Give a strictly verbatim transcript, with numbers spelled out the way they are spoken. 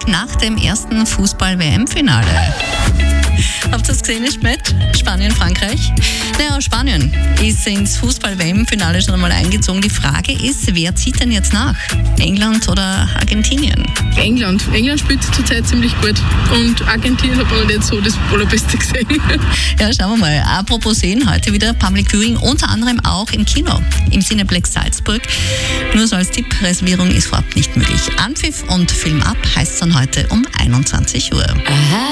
nach dem ersten Fußball-W M-Finale. Habt ihr das gesehen, ist mit Spanien, Frankreich? Naja, Spanien ist ins Fußball-W M-Finale schon einmal eingezogen. Die Frage ist, wer zieht denn jetzt nach? England oder Argentinien? England. England spielt zurzeit ziemlich gut. Und Argentinien hat man nicht so das Allerbeste gesehen. Ja, schauen wir mal. Apropos sehen, heute wieder Public Viewing, unter anderem auch im Kino, im Cineplex Salzburg. Nur so als Tipp, Reservierung ist vorab nicht möglich. Anpfiff und Film ab heißt es dann heute um einundzwanzig Uhr. Aha.